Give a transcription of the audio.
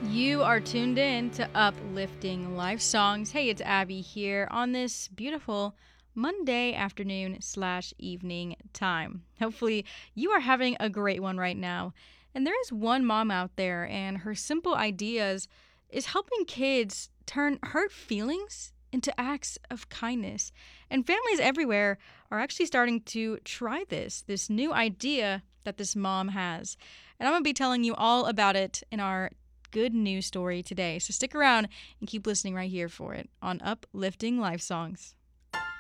You are tuned in to Uplifting Life Songs. Hey, it's Abby here on this beautiful Monday afternoon slash evening time. Hopefully, you are having a great one right now. And there is one mom out there, and her simple ideas is helping kids turn hurt feelings into acts of kindness. And families everywhere are actually starting to try this new idea that this mom has. And I'm going to be telling you all about it in our good news story today. So stick around and keep listening right here for it on Uplifting Life Songs.